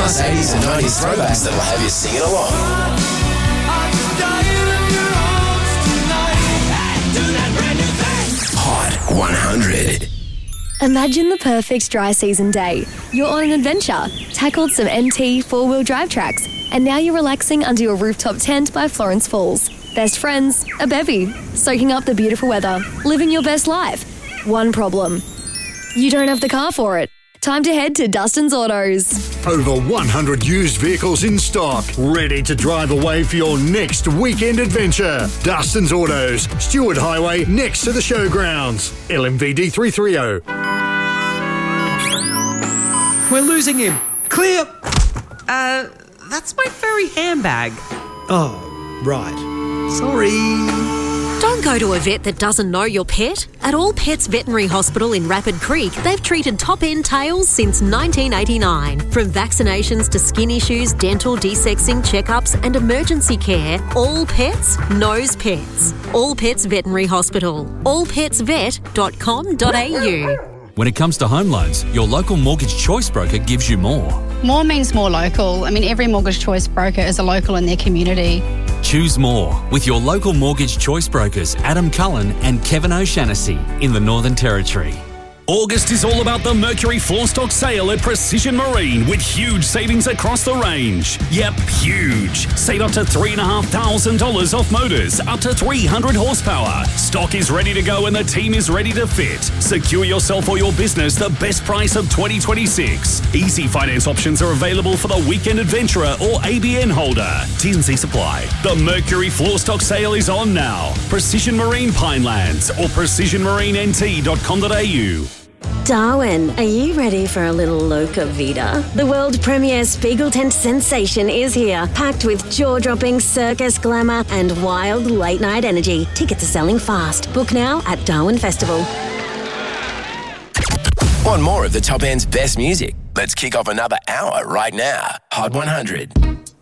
plus 80s and 90s throwbacks that'll have you singing along. Hot 100. Imagine the perfect dry season day. You're on an adventure, tackled some NT four-wheel drive tracks, and now you're relaxing under your rooftop tent by Florence Falls. Best friends, a bevy, soaking up the beautiful weather, living your best life. One problem. You don't have the car for it. Time to head to Dustin's Autos. Over 100 used vehicles in stock, ready to drive away for your next weekend adventure. Dustin's Autos, Stewart Highway, next to the showgrounds. LMVD 330. We're losing him. Clear. That's my furry handbag. Oh, right. Sorry. Don't go to a vet that doesn't know your pet. At All Pets Veterinary Hospital in Rapid Creek, they've treated top-end tails since 1989. From vaccinations to skin issues, dental, desexing, checkups and emergency care, All Pets knows pets. All Pets Veterinary Hospital. allpetsvet.com.au. When it comes to home loans, your local mortgage choice broker gives you more. More means more local. I mean, every mortgage choice broker is a local in their community. Choose more with your local mortgage choice brokers Adam Cullen and Kevin O'Shannessy in the Northern Territory. August is all about the Mercury floor stock sale at Precision Marine with huge savings across the range. Yep, huge. Save up to $3,500 off motors, up to 300 horsepower. Stock is ready to go and the team is ready to fit. Secure yourself or your business the best price of 2026. Easy finance options are available for the weekend adventurer or ABN holder. T&C supply. The Mercury floor stock sale is on now. Precision Marine Pinelands or precisionmarinent.com.au. Darwin, are you ready for a little Loca Vida? The world premiere Spiegel tent sensation is here, packed with jaw-dropping circus glamour and wild late-night energy. Tickets are selling fast. Book now at Darwin Festival. Want more of the Top End's best music? Let's kick off another hour right now. Hot 100.